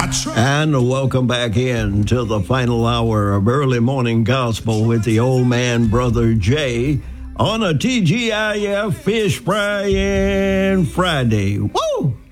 And welcome back in to the final hour of early morning gospel with the old man, Brother Jay, on a TGIF Fish Frying Friday. Woo!